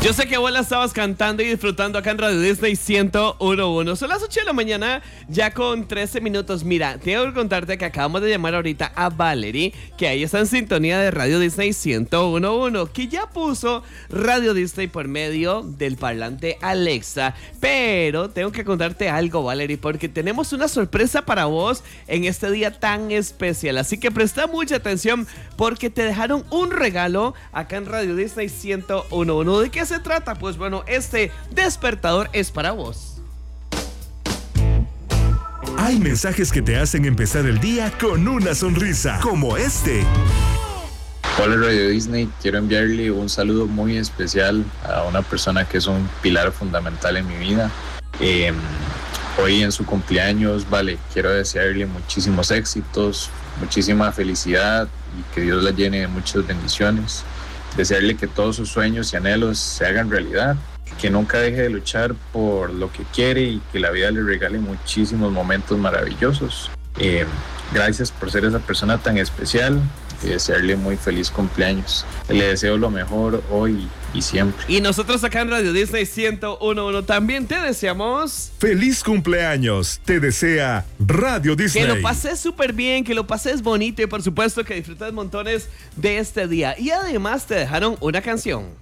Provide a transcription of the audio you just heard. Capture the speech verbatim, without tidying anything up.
Yo sé que vos la estabas cantando y disfrutando acá en Radio Disney ciento uno punto uno. Son las ocho de la mañana, ya con trece minutos. Mira, tengo que contarte que acabamos de llamar ahorita a Valerie, que ahí está en sintonía de Radio Disney ciento uno punto uno, que ya puso Radio Disney por medio del parlante Alexa. Pero tengo que contarte algo, Valerie, porque tenemos una sorpresa para vos en este día tan especial. Así que presta mucha atención porque te dejaron un regalo acá en Radio Disney ciento uno punto uno. ¿De qué se trata? Pues bueno, este despertador es para vos. Hay mensajes que te hacen empezar el día con una sonrisa, como este. Hola Radio Disney, quiero enviarle un saludo muy especial a una persona que es un pilar fundamental en mi vida. Eh, hoy en su cumpleaños, vale, quiero desearle muchísimos éxitos, muchísima felicidad y que Dios la llene de muchas bendiciones. Desearle que todos sus sueños y anhelos se hagan realidad, que nunca deje de luchar por lo que quiere y que la vida le regale muchísimos momentos maravillosos. Eh, gracias por ser esa persona tan especial y desearle muy feliz cumpleaños. Le deseo lo mejor hoy y siempre. Y nosotros acá en Radio Disney ciento uno punto uno también te deseamos ¡feliz cumpleaños! Te desea Radio Disney. que lo pases súper bien, que lo pases bonito y por supuesto que disfrutes montones de este día. Y además te dejaron una canción.